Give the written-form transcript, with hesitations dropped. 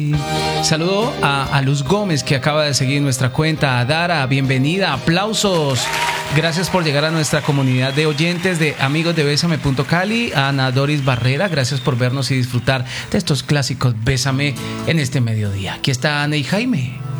Saludo a Luz Gómez, que acaba de seguir nuestra cuenta. A Dara, bienvenida, aplausos. Gracias por llegar a nuestra comunidad de oyentes de amigos de Bésame.Cali. A Ana Doris Barrera, gracias por vernos y disfrutar de estos clásicos Bésame en este mediodía. Aquí está Ana y Jaime.